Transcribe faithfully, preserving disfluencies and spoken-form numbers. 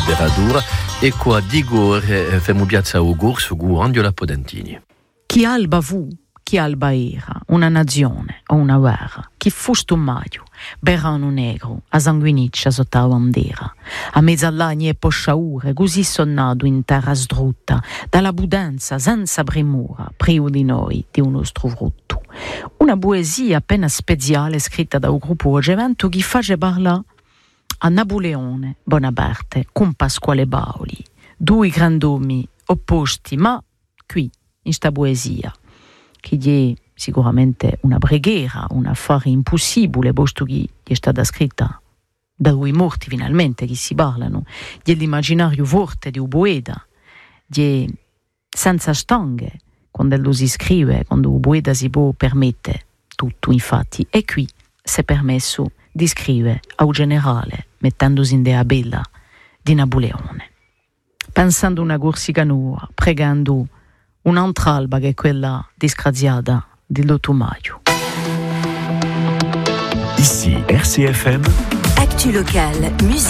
liberadura e qua di gore femo piazza augur su gu Angela Podentini. Chi alba vu, chi alba era, una nazione o una guerra, chi fusto un maio, berrano negro, a sanguiniccia sotto la bandiera, a mezz'all'agni e posciaure, così sonnato in terra sdrutta, dalla budenza senza premura, privo di noi, di un nostro frutto. Una poesia appena speziale scritta da un gruppo ogevento che face parla a Napoleone Bonaparte con Pasquale Bauli, due grandomi opposti, ma qui, in sta poesia, che è sicuramente una preghiera, un affare impossibile, posto che è stata scritta da due morti finalmente che si parlano, è l'immaginario forte di un poeta, è senza stanghe, quando lo si scrive, quando un poeta si può permettere tutto, infatti, e qui si è permesso di scrivere a un generale, mettendosi in dea bella di Napoleone, pensando una corsica nuova, pregando un'altra alba che è quella disgraziata dell'otto maggio. Ici R C F M. Actu local, musique.